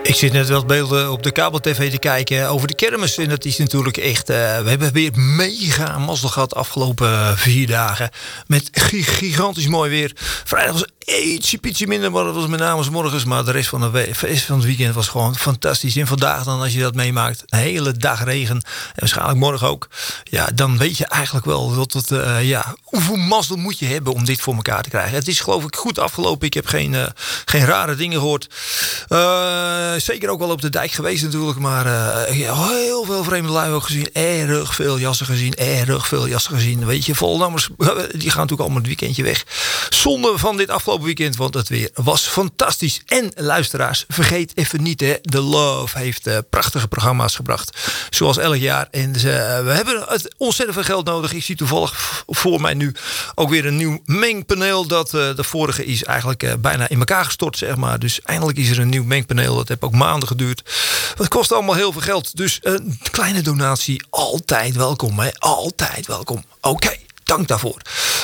Ik zit net wel beelden op de kabel-tv te kijken over de kermis. En dat is natuurlijk echt... we hebben weer mega mazzel gehad de afgelopen 4 dagen. Met gigantisch mooi weer. Vrijdag was ietsje minder, maar dat was met name 's morgens. Maar de rest van het weekend was gewoon fantastisch. En vandaag dan, als je dat meemaakt, een hele dag regen. En waarschijnlijk morgen ook. Ja, dan weet je eigenlijk wel dat het... hoeveel mazzel moet je hebben om dit voor elkaar te krijgen. Het is geloof ik goed afgelopen. Ik heb geen rare dingen gehoord. Zeker ook wel op de dijk geweest natuurlijk. Maar heel veel vreemde lui ook gezien. Erg veel jassen gezien. Weet je, Volendamers, die gaan natuurlijk allemaal het weekendje weg. Zonde van dit afgelopen weekend, want het weer was fantastisch. En luisteraars, vergeet even niet, hè, The Love heeft prachtige programma's gebracht. Zoals elk jaar. En we hebben ontzettend veel geld nodig. Ik zie toevallig voor mij nu ook weer een nieuw mengpaneel. Dat de vorige is eigenlijk bijna in elkaar gestort, zeg maar. Dus eindelijk is er een nieuw mengpaneel. Dat heeft ook maanden geduurd. Het kost allemaal heel veel geld. Dus een kleine donatie, altijd welkom. Hè? Altijd welkom. Oké. Dank daarvoor.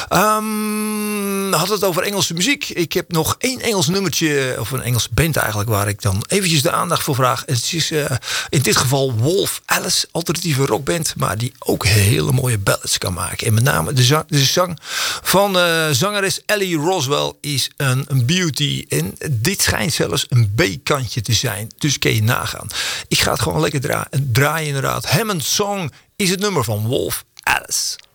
Had het over Engelse muziek. Ik heb nog 1 Engels nummertje, of een Engelse band eigenlijk, waar ik dan eventjes de aandacht voor vraag. Het is in dit geval Wolf Alice, alternatieve rockband, maar die ook hele mooie ballads kan maken. En met name de zang van zangeres Ellie Roswell is een beauty. En dit schijnt zelfs een B-kantje te zijn. Dus kun je nagaan. Ik ga het gewoon lekker draaien inderdaad. Hammond Song is het nummer van Wolf Alice.